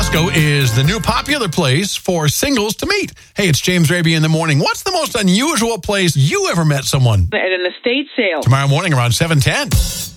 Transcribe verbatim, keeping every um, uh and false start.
Costco is the new popular place for singles to meet. Hey, it's James Raby in the morning. What's the most unusual place you ever met someone? At an estate sale. Tomorrow morning around seven ten.